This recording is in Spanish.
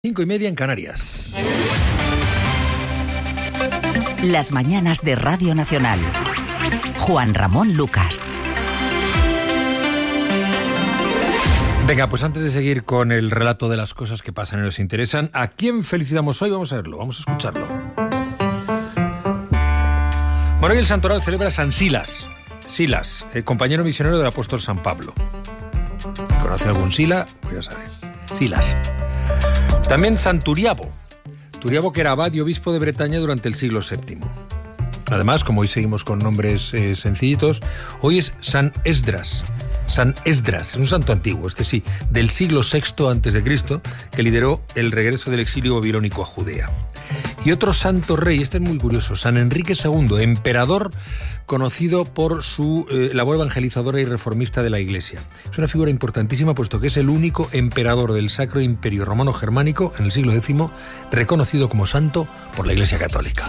5:30 en Canarias. Las mañanas de Radio Nacional. Juan Ramón Lucas. Venga, pues antes de seguir con el relato de las cosas que pasan y nos interesan, ¿a quién felicitamos hoy? Vamos a verlo, vamos a escucharlo. Bueno, hoy el santoral celebra a San Silas, compañero misionero del apóstol San Pablo. ¿Conoce algún Sila? Pues ya sabe. Silas. También San Turiabo, que era abad y obispo de Bretaña durante el siglo VII. Además, como hoy seguimos con nombres sencillitos, hoy es San Esdras. San Esdras, es un santo antiguo, del siglo VI a.C., que lideró el regreso del exilio babilónico a Judea. Y otro santo rey, este es muy curioso, San Enrique II, emperador conocido por su labor evangelizadora y reformista de la Iglesia. Es una figura importantísima puesto que es el único emperador del Sacro Imperio Romano Germánico en el siglo X reconocido como santo por la Iglesia Católica.